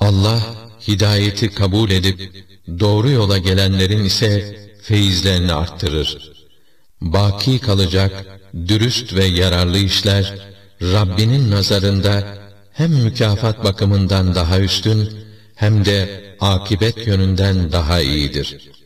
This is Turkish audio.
Allah, hidayeti kabul edip doğru yola gelenlerin ise feyizlerini arttırır. Baki kalacak, dürüst ve yararlı işler, Rabbinin nazarında hem mükafat bakımından daha üstün, hem de akibet yönünden daha iyidir.